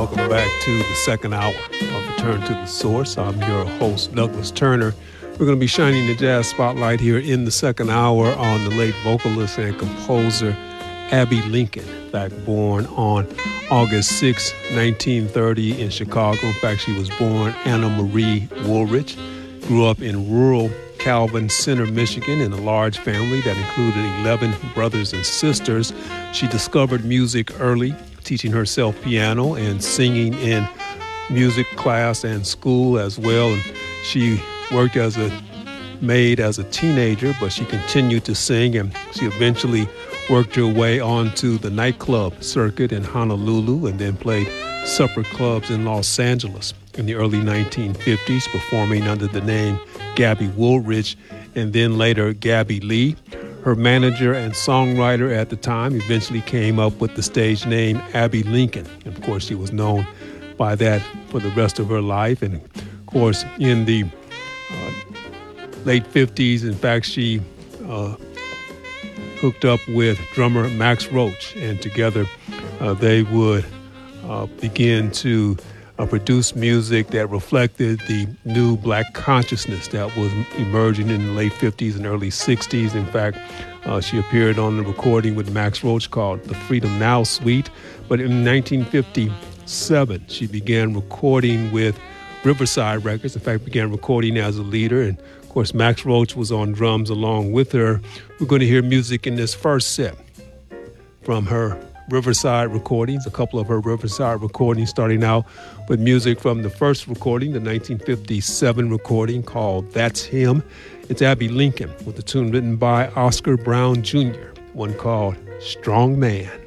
Welcome back to the second hour of Return to the Source. I'm your host, Douglas Turner. We're going to be shining the jazz spotlight here in the second hour on the late vocalist and composer Abbey Lincoln. In fact, born on August 6, 1930 in Chicago. In fact, she was born Anna Marie Woolrich. Grew up in rural Calvin Center, Michigan, in a large family that included 11 brothers and sisters. She discovered music early, teaching herself piano and singing in music class and school as well. And she worked as a maid as a teenager, but she continued to sing, and she eventually worked her way onto the nightclub circuit in Honolulu and then played supper clubs in Los Angeles in the early 1950s, performing under the name Gabby Woolrich and then later Gabby Lee. Her manager and songwriter at the time eventually came up with the stage name Abbey Lincoln. And of course, she was known by that for the rest of her life. And of course, in the late 50s, in fact, she hooked up with drummer Max Roach, and together they would begin to produce music that reflected the new black consciousness that was emerging in the late 50s and early 60s. In fact, she appeared on the recording with Max Roach called the Freedom Now Suite. But in 1957, she began recording with Riverside Records. In fact, began recording as a leader. And of course, Max Roach was on drums along with her. We're going to hear music in this first set from her Riverside recordings, a couple of her Riverside recordings, starting out with music from the first recording, the 1957 recording called That's Him. It's Abbey Lincoln with a tune written by Oscar Brown Jr., one called Strong Man.